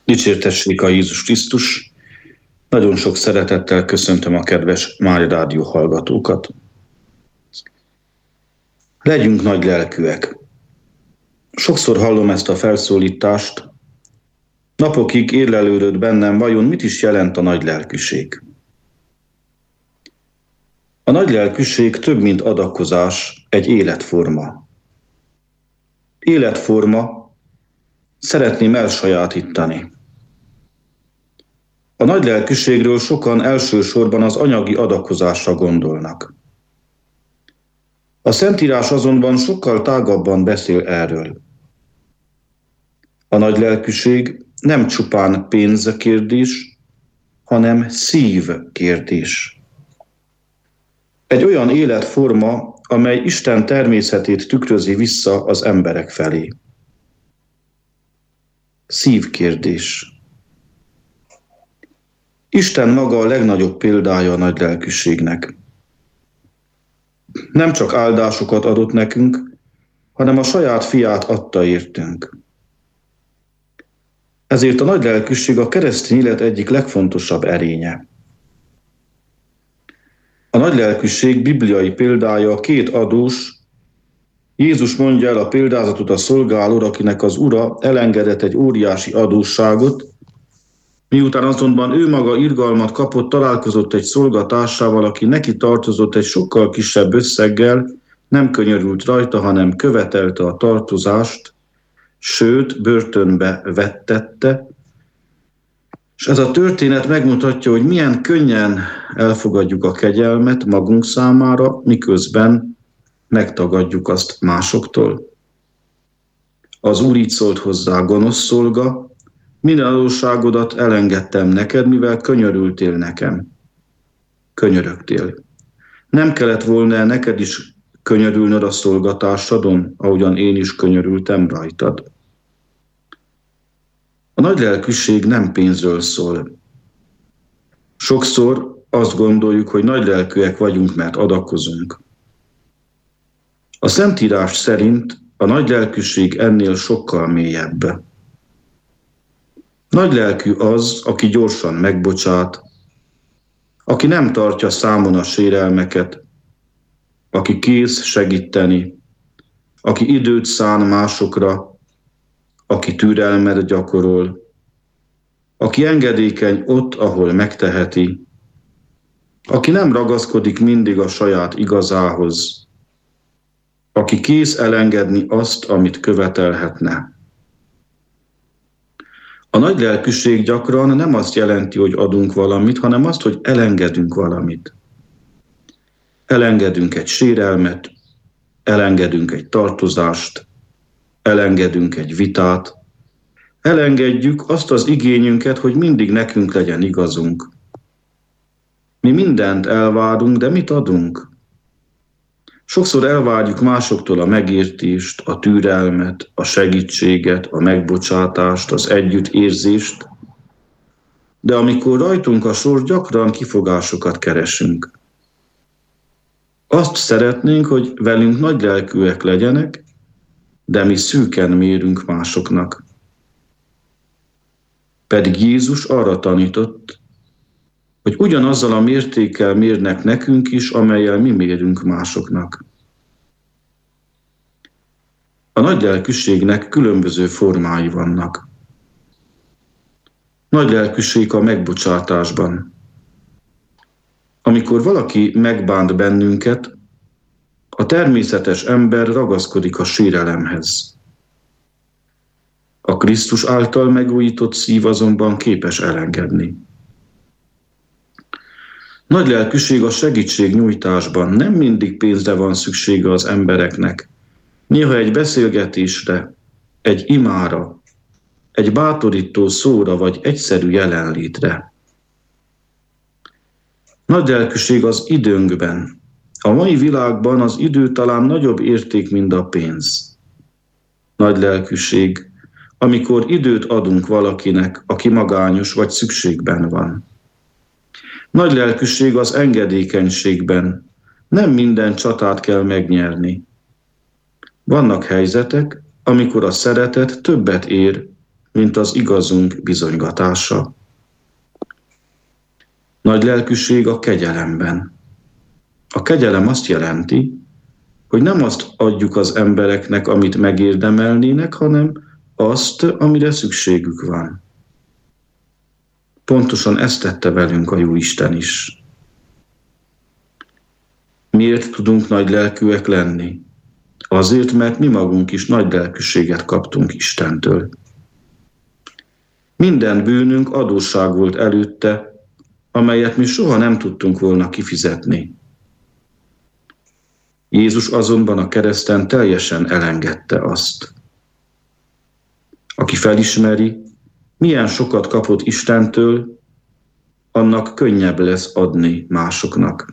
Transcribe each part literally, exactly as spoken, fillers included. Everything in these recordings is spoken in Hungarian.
Dicsértessék a Jézus Krisztus! Nagyon sok szeretettel köszöntöm a kedves Mária Rádió hallgatókat. Legyünk nagy lelkűek. Sokszor hallom ezt a felszólítást. Napokig érlelődött bennem, vajon mit is jelent a nagy lelkűség. A nagy lelkűség több, mint adakozás, egy életforma. Életforma, szeretném elsajátítani. A nagy lelkűségről sokan elsősorban az anyagi adakozásra gondolnak. A Szentírás azonban sokkal tágabban beszél erről. A nagy lelkűség nem csupán pénzkérdés, hanem szívkérdés. Egy olyan életforma, amely Isten természetét tükrözi vissza az emberek felé. Szívkérdés. Isten maga a legnagyobb példája a nagy lelkűségnek. Nem csak áldásokat adott nekünk, hanem a saját fiát adta értünk. Ezért a nagy lelkűség a keresztény élet egyik legfontosabb erénye. A nagy lelkűség bibliai példája a két adós. Jézus mondja el a példázatot a szolgálóra, akinek az ura elengedett egy óriási adósságot, miután azonban ő maga irgalmat kapott, találkozott egy szolgatársával, aki neki tartozott egy sokkal kisebb összeggel, nem könyörült rajta, hanem követelte a tartozást, sőt, börtönbe vettette. És ez a történet megmutatja, hogy milyen könnyen elfogadjuk a kegyelmet magunk számára, miközben megtagadjuk azt másoktól. Az Úr így szólt hozzá: gonosz szolga, minden adósságodat elengedtem neked, mivel könyörültél nekem. Könyörögtél. Nem kellett volna neked is könyörülnöd a szolgatársadon, ahogyan én is könyörültem rajtad. A nagy lelkűség nem pénzről szól. Sokszor azt gondoljuk, hogy nagy lelkűek vagyunk, mert adakozunk. A Szentírás szerint a nagy lelkűség ennél sokkal mélyebb. Nagy lelkű az, aki gyorsan megbocsát, aki nem tartja számon a sérelmeket, aki kész segíteni, aki időt szán másokra, aki türelmet gyakorol, aki engedékeny ott, ahol megteheti, aki nem ragaszkodik mindig a saját igazához, aki kész elengedni azt, amit követelhetne. A nagy lelkűség gyakran nem azt jelenti, hogy adunk valamit, hanem azt, hogy elengedünk valamit. Elengedünk egy sérelmet, elengedünk egy tartozást, elengedünk egy vitát, elengedjük azt az igényünket, hogy mindig nekünk legyen igazunk. Mi mindent elvárunk, de mit adunk? Sokszor elvárjuk másoktól a megértést, a türelmet, a segítséget, a megbocsátást, az együttérzést, de amikor rajtunk a sor, gyakran kifogásokat keresünk. Azt szeretnénk, hogy velünk nagylelkűek legyenek, de mi szűken mérünk másoknak. Pedig Jézus arra tanított, hogy ugyanazzal a mértékkel mérnek nekünk is, amellyel mi mérünk másoknak. A nagy lelkűségnek különböző formái vannak. Nagy lelkűség a megbocsátásban. Amikor valaki megbánt bennünket, a természetes ember ragaszkodik a sérelemhez. A Krisztus által megújított szív azonban képes elengedni. Nagy lelkűség a segítségnyújtásban. Nem mindig pénzre van szüksége az embereknek. Néha egy beszélgetésre, egy imára, egy bátorító szóra vagy egyszerű jelenlétre. Nagy lelkűség az időnkben. A mai világban az idő talán nagyobb érték, mint a pénz. Nagy lelkűség, amikor időt adunk valakinek, aki magányos vagy szükségben van. Nagy lelkűség az engedékenységben. Nem minden csatát kell megnyerni. Vannak helyzetek, amikor a szeretet többet ér, mint az igazunk bizonygatása. Nagy lelkűség a kegyelemben. A kegyelem azt jelenti, hogy nem azt adjuk az embereknek, amit megérdemelnének, hanem azt, amire szükségük van. Pontosan ezt tette velünk a Jóisten is. Miért tudunk nagy lelkűek lenni? Azért, mert mi magunk is nagy lelkűséget kaptunk Istentől. Minden bűnünk adósság volt előtte, amelyet mi soha nem tudtunk volna kifizetni. Jézus azonban a kereszten teljesen elengedte azt. Aki felismeri, milyen sokat kapott Istentől, annak könnyebb lesz adni másoknak.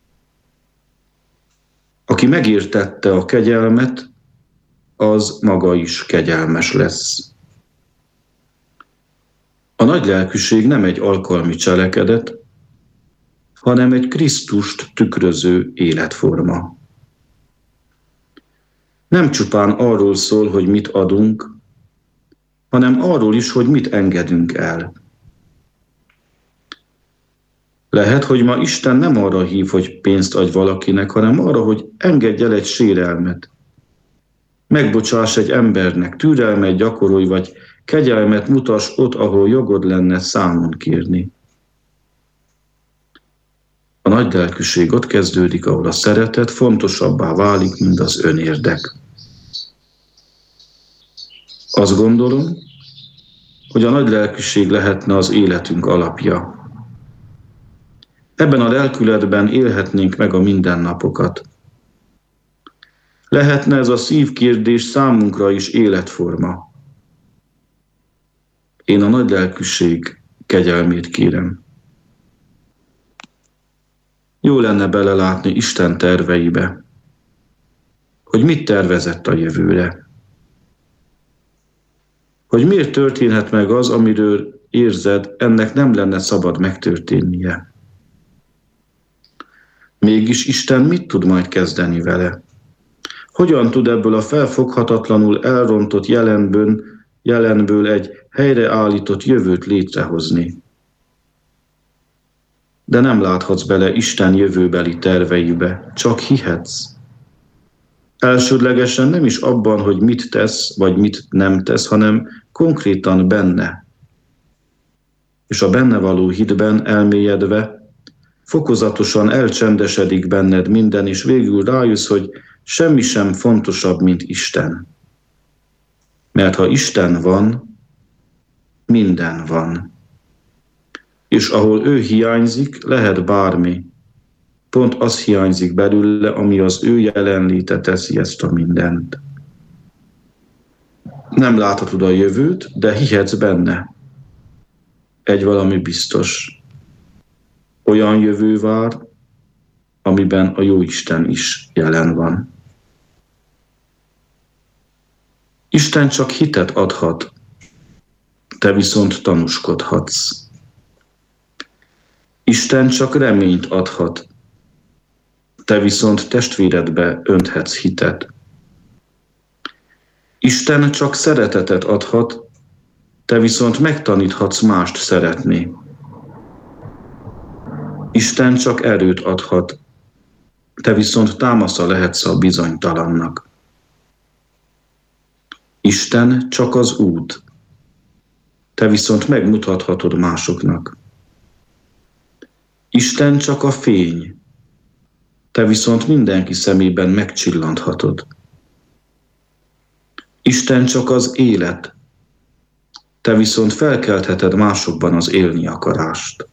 Aki megértette a kegyelmet, az maga is kegyelmes lesz. A nagy lelkűség nem egy alkalmi cselekedet, hanem egy Krisztust tükröző életforma. Nem csupán arról szól, hogy mit adunk, hanem arról is, hogy mit engedünk el. Lehet, hogy ma Isten nem arra hív, hogy pénzt adj valakinek, hanem arra, hogy engedj el egy sérelmet. Megbocsáss egy embernek, türelmet gyakorolj, vagy kegyelmet mutass ott, ahol jogod lenne számon kérni. A nagy lelkűség ott kezdődik, ahol a szeretet fontosabbá válik, mint az önérdek. Azt gondolom, hogy a nagy lelkűség lehetne az életünk alapja. Ebben a lelkületben élhetnénk meg a mindennapokat. Lehetne ez a szívkérdés számunkra is életforma. Én a nagy lelkűség kegyelmét kérem. Jó lenne belelátni Isten terveibe, hogy mit tervezett a jövőre. Hogy miért történhet meg az, amiről érzed, ennek nem lenne szabad megtörténnie. Mégis Isten mit tud majd kezdeni vele? Hogyan tud ebből a felfoghatatlanul elrontott jelenből, jelenből egy helyreállított jövőt létrehozni? De nem láthatsz bele Isten jövőbeli terveibe, csak hihetsz. Elsődlegesen nem is abban, hogy mit tesz, vagy mit nem tesz, hanem konkrétan benne. És a benne való hitben elmélyedve, fokozatosan elcsendesedik benned minden, és végül rájössz, hogy semmi sem fontosabb, mint Isten. Mert ha Isten van, minden van. És ahol ő hiányzik, lehet bármi. Pont az hiányzik belőle, ami az ő jelenléte teszi ezt a mindent. Nem láthatod a jövőt, de hihetsz benne. Egy valami biztos. Olyan jövő vár, amiben a Jóisten is jelen van. Isten csak hitet adhat, te viszont tanúskodhatsz. Isten csak reményt adhat, te viszont testvéredbe önthetsz hitet. Isten csak szeretetet adhat, te viszont megtaníthatsz mást szeretni. Isten csak erőt adhat, te viszont támasza lehetsz a bizonytalannak. Isten csak az út, te viszont megmutathatod másoknak. Isten csak a fény, te viszont mindenki szemében megcsillanthatod. Isten csak az élet, te viszont felkeltheted másokban az élni akarást.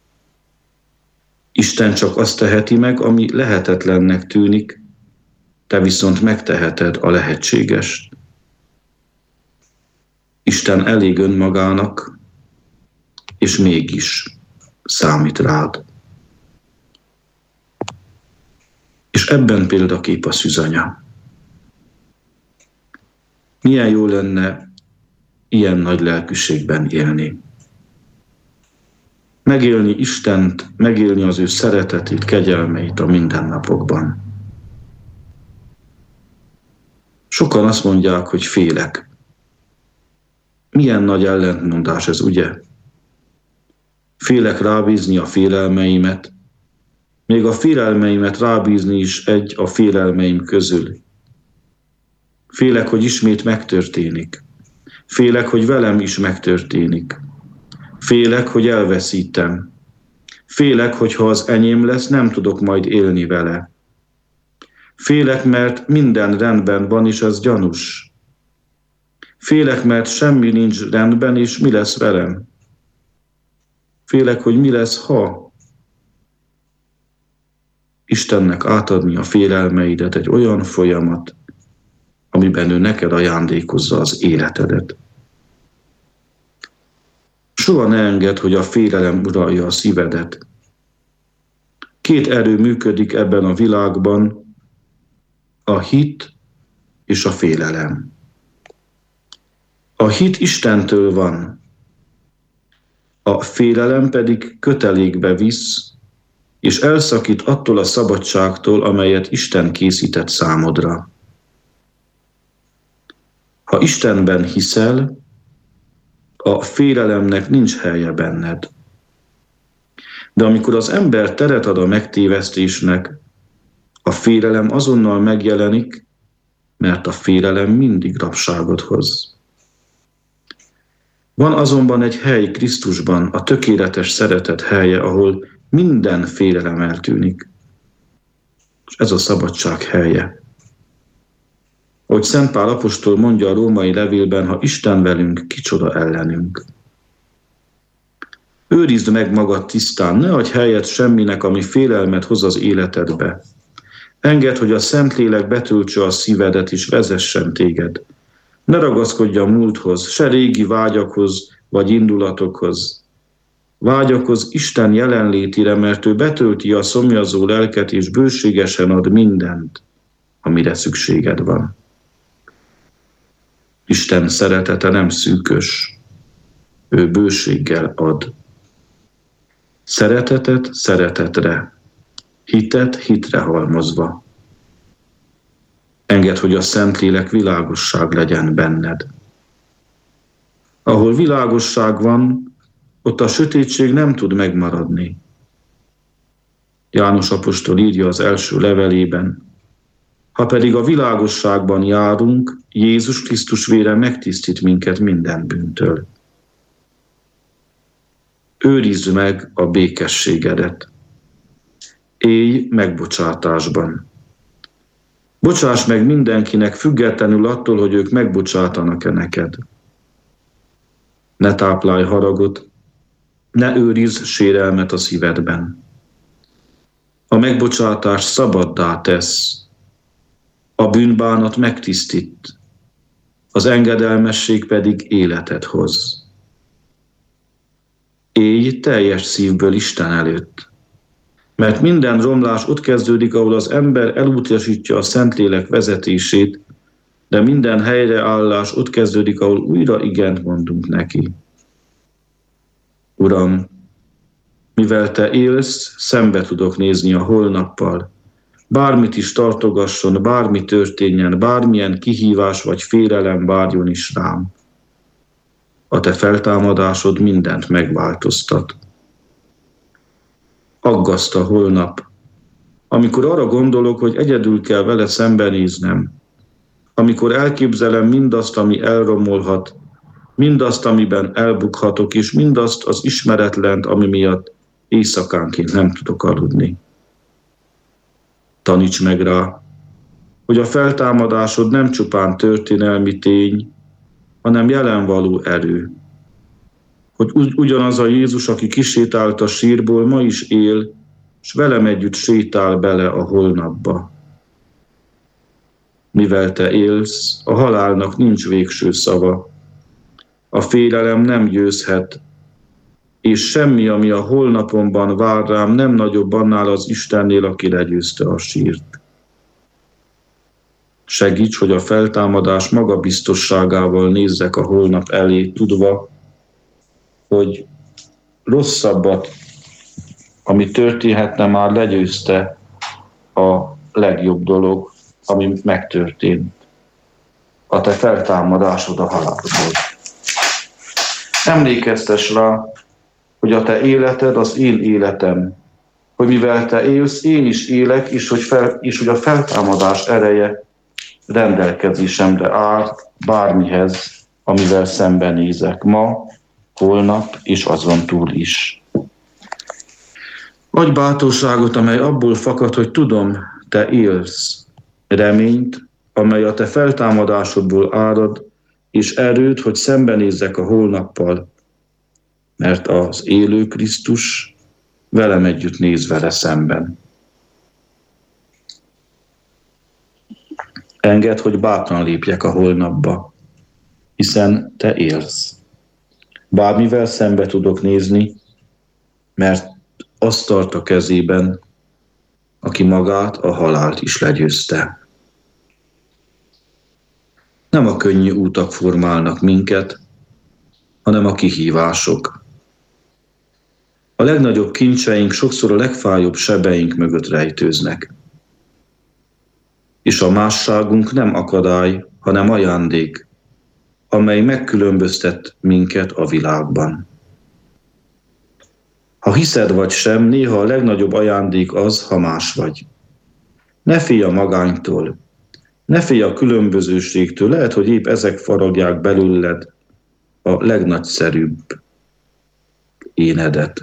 Isten csak azt teheti meg, ami lehetetlennek tűnik, te viszont megteheted a lehetségest. Isten elég önmagának, és mégis számít rád. És ebben példakép a szűzanya. Milyen jó lenne ilyen nagy lelkűségben élni. Megélni Istent, megélni az ő szeretetét, kegyelmeit a mindennapokban. Sokan azt mondják, hogy félek. Milyen nagy ellentmondás ez, ugye? Félek rábízni a félelmeimet, még a félelmeimet rábízni is egy a félelmeim közül. Félek, hogy ismét megtörténik. Félek, hogy velem is megtörténik. Félek, hogy elveszítem. Félek, hogy ha az enyém lesz, nem tudok majd élni vele. Félek, mert minden rendben van, és ez gyanús. Félek, mert semmi nincs rendben, és mi lesz velem. Félek, hogy mi lesz, ha Istennek átadni a félelmeidet egy olyan folyamat, amiben ő neked ajándékozza az életedet. Soha ne engedd, hogy a félelem uralja a szívedet. Két erő működik ebben a világban, a hit és a félelem. A hit Istentől van, a félelem pedig kötelékbe visz, és elszakít attól a szabadságtól, amelyet Isten készített számodra. Ha Istenben hiszel, a félelemnek nincs helye benned. De amikor az ember teret ad a megtévesztésnek, a félelem azonnal megjelenik, mert a félelem mindig rabságot hoz. Van azonban egy hely Krisztusban, a tökéletes szeretet helye, ahol minden félelem eltűnik. És ez a szabadság helye. Ahogy Szent Pál apostol mondja a római levélben, ha Isten velünk, kicsoda ellenünk. Őrizd meg magad tisztán, ne adj helyet semminek, ami félelmet hoz az életedbe. Engedd, hogy a Szentlélek betöltse a szívedet és vezessen téged. Ne ragaszkodj a múlthoz, se régi vágyakhoz vagy indulatokhoz. Vágyakozz Isten jelenlétére, mert ő betölti a szomjazó lelket és bőségesen ad mindent, amire szükséged van. Isten szeretete nem szűkös, ő bőséggel ad. Szeretetet szeretetre, hitet hitre halmozva. Engedd, hogy a Szentlélek világosság legyen benned. Ahol világosság van, ott a sötétség nem tud megmaradni. János apostol írja az első levelében, ha pedig a világosságban járunk, Jézus Krisztus vére megtisztít minket minden bűntől. Őrizd meg a békességedet. Élj megbocsátásban. Bocsáss meg mindenkinek, függetlenül attól, hogy ők megbocsátanak-e neked. Ne táplálj haragot, ne őrizz sérelmet a szívedben. A megbocsátás szabaddá tesz, a bűnbánat megtisztít, az engedelmesség pedig életet hoz. Élj teljes szívből Isten előtt, mert minden romlás ott kezdődik, ahol az ember elutasítja a Szentlélek vezetését, de minden helyreállás ott kezdődik, ahol újra igent mondunk neki. Uram, mivel Te élsz, szembe tudok nézni a holnappal. Bármit is tartogasson, bármi történjen, bármilyen kihívás vagy félelem várjon is rám. A Te feltámadásod mindent megváltoztat. Aggaszt a holnap, amikor arra gondolok, hogy egyedül kell vele szembenéznem, amikor elképzelem mindazt, ami elromolhat, mindazt, amiben elbukhatok, és mindazt az ismeretlent, ami miatt éjszakánként nem tudok aludni. Taníts meg rá, hogy a feltámadásod nem csupán történelmi tény, hanem jelenvaló erő. Hogy ugyanaz a Jézus, aki kisétált a sírból, ma is él, és velem együtt sétál bele a holnapba. Mivel Te élsz, a halálnak nincs végső szava. A félelem nem győzhet, és semmi, ami a holnapomban vár rám, nem nagyobb annál az Istennél, aki legyőzte a sírt. Segíts, hogy a feltámadás magabiztosságával nézzek a holnap elé, tudva, hogy rosszabbat, ami történhetne, már legyőzte a legjobb dolog, ami megtörtént. A Te feltámadásod a halálból. Emlékeztes rá, hogy a te életed az én életem, hogy mivel te élsz, én is élek, és hogy, fel, és hogy a feltámadás ereje rendelkezésemre áll bármihez, amivel szembenézek ma, holnap és azon túl is. Adj bátorságot, amely abból fakad, hogy tudom, te élsz, reményt, amely a te feltámadásodból árad, és erőt, hogy szembenézzek a holnappal, mert az élő Krisztus velem együtt néz vele szemben. Engedd, hogy bátran lépjek a holnapba, hiszen te élsz. Bármivel szembe tudok nézni, mert azt tart a kezében, aki magát, a halált is legyőzte. Nem a könnyű útak formálnak minket, hanem a kihívások. A legnagyobb kincseink sokszor a legfájóbb sebeink mögött rejtőznek. És a másságunk nem akadály, hanem ajándék, amely megkülönböztet minket a világban. Ha hiszed vagy sem, néha a legnagyobb ajándék az, ha más vagy. Ne félj a magánytól, ne félj a különbözőségtől, lehet, hogy épp ezek faragják belőled a legnagyszerűbb énedet.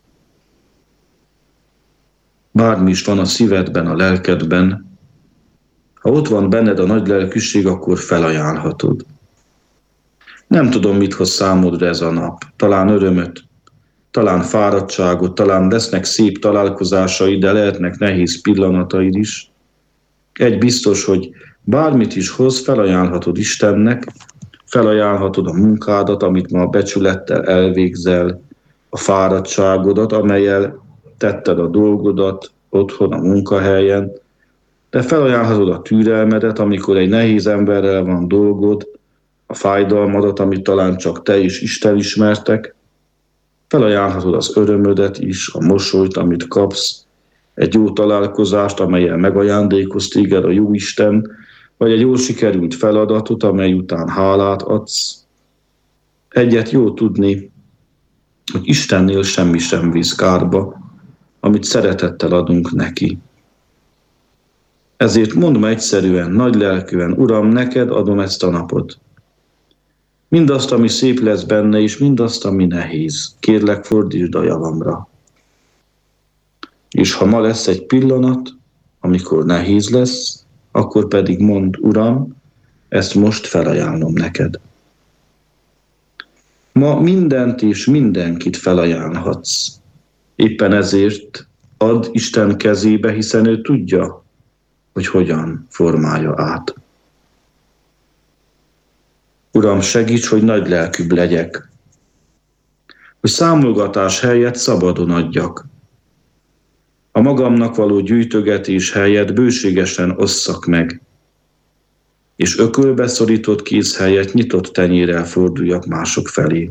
Bármi is van a szívedben, a lelkedben, ha ott van benned a nagy lelkűség, akkor felajánlhatod. Nem tudom, mit hoz számodra ez a nap. Talán örömöt, talán fáradtságot, talán lesznek szép találkozásaid, de lehetnek nehéz pillanataid is. Egy biztos, hogy bármit is hoz, felajánlhatod Istennek, felajánlhatod a munkádat, amit ma becsülettel elvégzel, a fáradtságodat, amellyel tetted a dolgodat otthon, a munkahelyen, de felajánlhatod a türelmedet, amikor egy nehéz emberrel van dolgod, a fájdalmadat, amit talán csak te és Isten ismertek, felajánlhatod az örömödet is, a mosolyt, amit kapsz, egy jó találkozást, amellyel megajándékoz téged a Jóisten, vagy egy jól sikerült feladatot, amely után hálát adsz. Egyet jó tudni, hogy Istennél semmi sem visz kárba, amit szeretettel adunk neki. Ezért mondd meg egyszerűen, nagy lelkűen, Uram, neked adom ezt a napot. Mindazt, ami szép lesz benne, és mindazt, ami nehéz. Kérlek, fordítsd a javamra. És ha ma lesz egy pillanat, amikor nehéz lesz, akkor pedig mondd, Uram, ezt most felajánlom neked. Ma mindent és mindenkit felajánlhatsz. Éppen ezért add Isten kezébe, hiszen ő tudja, hogy hogyan formálja át. Uram, segíts, hogy nagy lelkűbb legyek, hogy számolgatás helyett szabadon adjak. A magamnak való gyűjtögetés helyett bőségesen osszak meg, és ökölbe szorított kéz helyett nyitott tenyérrel forduljak mások felé.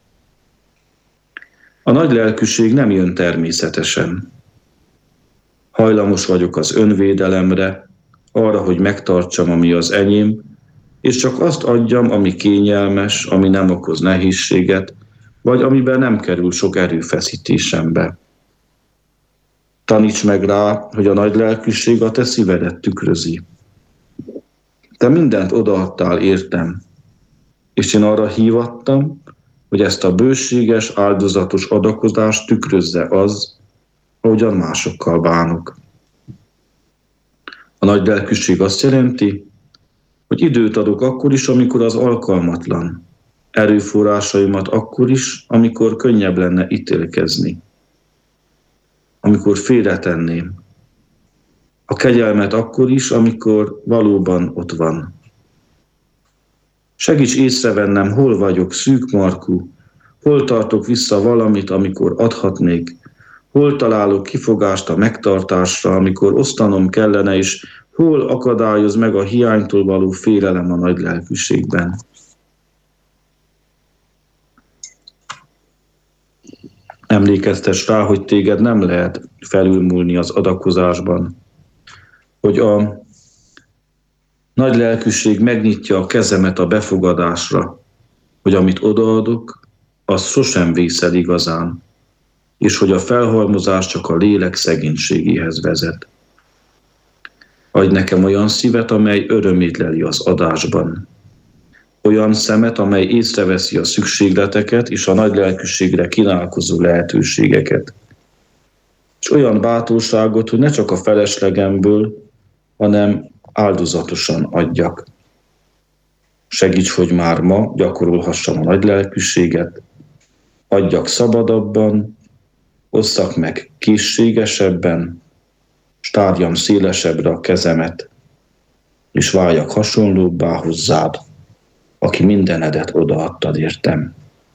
A nagy lelkűség nem jön természetesen. Hajlamos vagyok az önvédelemre, arra, hogy megtartsam, ami az enyém, és csak azt adjam, ami kényelmes, ami nem okoz nehézséget, vagy amiben nem kerül sok erőfeszítésembe. Taníts meg rá, hogy a nagy lelkűség a te szívedet tükrözi. Te mindent odaadtál értem, és én arra hívattam, hogy ezt a bőséges, áldozatos adakozást tükrözze az, ahogyan másokkal bánok. A nagy lelkűség azt jelenti, hogy időt adok akkor is, amikor az alkalmatlan, erőforrásaimat akkor is, amikor könnyebb lenne ítélkezni, amikor félretenném, a kegyelmet akkor is, amikor valóban ott van. Segíts észrevennem, hol vagyok szűkmarkú, hol tartok vissza valamit, amikor adhatnék, hol találok kifogást a megtartásra, amikor osztanom kellene, és hol akadályoz meg a hiánytól való félelem a nagy lelkűségben. Emlékeztes rá, hogy téged nem lehet felülmúlni az adakozásban, hogy a nagy lelkűség megnyitja a kezemet a befogadásra, hogy amit odaadok, az sosem vészel igazán, és hogy a felhalmozás csak a lélek szegénységéhez vezet. Adj nekem olyan szívet, amely örömét leli az adásban. Olyan szemet, amely észreveszi a szükségleteket és a nagy lelkűségre kínálkozó lehetőségeket. És olyan bátorságot, hogy ne csak a feleslegemből, hanem áldozatosan adjak. Segíts, hogy már ma gyakorolhassam a nagy lelkűséget, adjak szabadabban, osszak meg készségesebben, s tárjam szélesebbre a kezemet, és váljak hasonlóbbá hozzád, aki mindenedet odaadtad értem.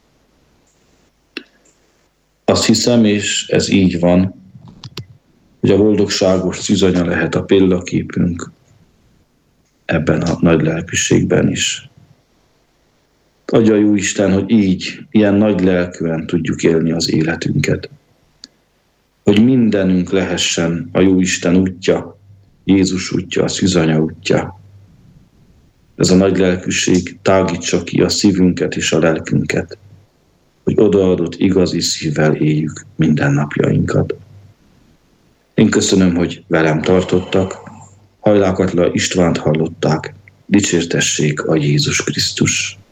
Azt hiszem, és ez így van, hogy a boldogságos szűzanya lehet a példaképünk ebben a nagy lelkűségben is. Adja jó Isten, hogy így, ilyen nagy lelkűen tudjuk élni az életünket. Hogy mindenünk lehessen a jó Isten útja, Jézus útja, a szűzanya útja. Ez a nagy lelkűség tágítsa ki a szívünket és a lelkünket, hogy odaadott igazi szívvel éljük mindennapjainkat. Én köszönöm, hogy velem tartottak, Hajlákatla Istvánt hallották, dicsértessék a Jézus Krisztus.